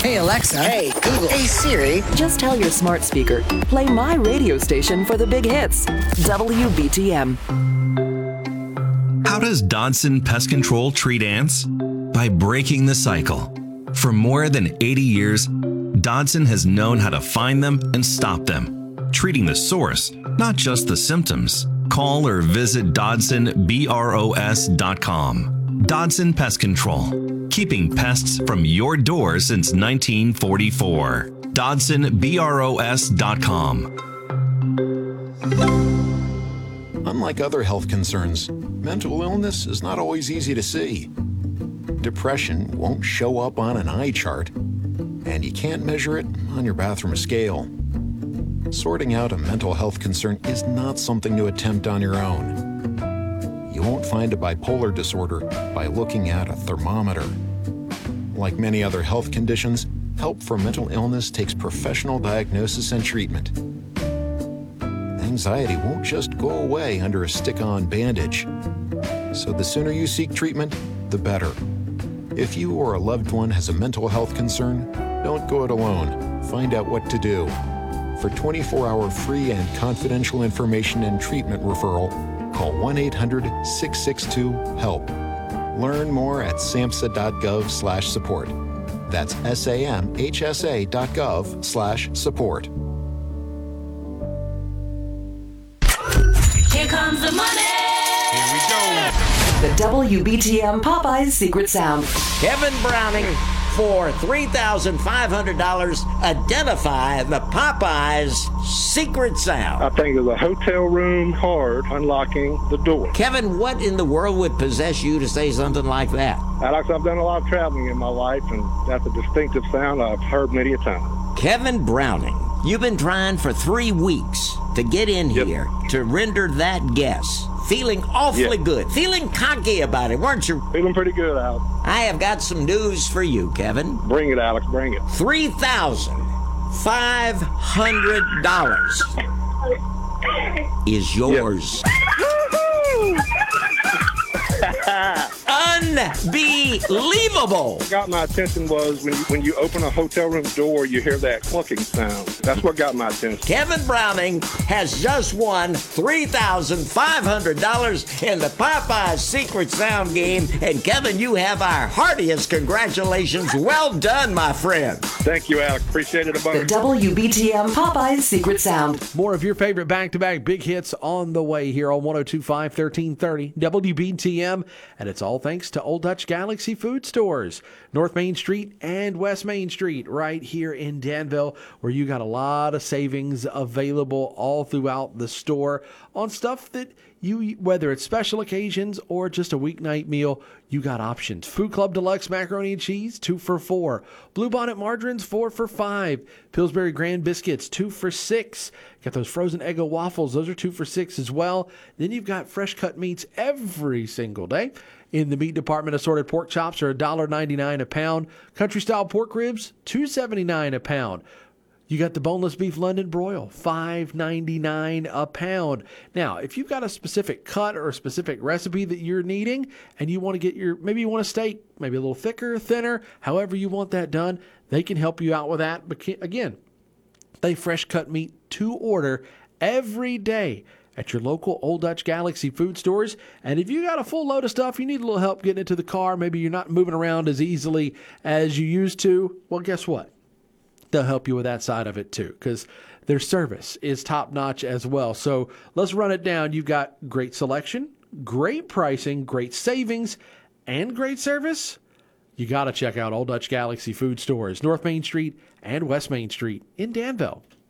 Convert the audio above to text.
Hey, Alexa. Hey, Google. Hey, Siri. Just tell your smart speaker, play my radio station for the big hits. WBTM. How does Dodson Pest Control treat ants? By breaking the cycle. For more than 80 years, Dodson has known how to find them and stop them, treating the source, not just the symptoms. Call or visit DodsonBROS.com. Dodson Pest Control, keeping pests from your door since 1944. DodsonBROS.com. Unlike other health concerns, mental illness is not always easy to see. Depression won't show up on an eye chart, and you can't measure it on your bathroom scale. Sorting out a mental health concern is not something to attempt on your own. You won't find a bipolar disorder by looking at a thermometer. Like many other health conditions, help for mental illness takes professional diagnosis and treatment. Anxiety won't just go away under a stick-on bandage. So the sooner you seek treatment, the better. If you or a loved one has a mental health concern, don't go it alone. Find out what to do. For 24-hour free and confidential information and treatment referral, call 1-800-662-HELP. Learn more at samhsa.gov/support. That's samhsa.gov/support. Here comes the money. Here we go. The WBTM Popeyes Secret Sound. Kevin Browning for $3,500. Identify the Popeyes secret sound. I think of the hotel room card unlocking the door. Kevin, what in the world would possess you to say something like that? Alex, I've done a lot of traveling in my life, and that's a distinctive sound I've heard many a time. Kevin Browning, you've been trying for 3 weeks to get in here to render that guess. Feeling awfully good. Feeling cocky about it, weren't you? Feeling pretty good, Alex. I have got some news for you, Kevin. Bring it, Alex, bring it. $3,500 is yours. Unbelievable. What got my attention was when you open a hotel room door, you hear that clunking sound. That's what got my attention. Kevin Browning has just won $3,500 in the Popeyes Secret Sound game. And Kevin, you have our heartiest congratulations. Well done, my friend. Thank you, Alex. Appreciate it a bunch. The WBTM Popeyes Secret Sound. More of your favorite back-to-back big hits on the way here on 102.5 1330 WBTM. And it's all thanks to Old Dutch Galaxy Food Stores, North Main Street and West Main Street, right here in Danville, where you got a lot of savings available all throughout the store on stuff that you, whether it's special occasions or just a weeknight meal, you got options. Food Club Deluxe Macaroni and Cheese, 2 for $4. Bluebonnet Margarines, 4 for $5. Pillsbury Grand Biscuits, 2 for $6. Got those frozen Eggo waffles. Those are 2 for $6 as well. Then you've got fresh cut meats every single day. In the meat department, assorted pork chops are $1.99 a pound. Country style pork ribs, $2.79 a pound. You got the boneless beef London broil, $5.99 a pound. Now, if you've got a specific cut or a specific recipe that you're needing and you want to get maybe you want a steak, maybe a little thicker, thinner, however you want that done, they can help you out with that. But again, they fresh cut meat to order every day at your local Old Dutch Galaxy food stores. And if you got a full load of stuff, you need a little help getting it to the car, maybe you're not moving around as easily as you used to, well, guess what? They'll help you with that side of it too, because their service is top notch as well. So let's run it down. You've got great selection, great pricing, great savings, and great service. You got to check out Old Dutch Galaxy Food Stores, North Main Street and West Main Street in Danville.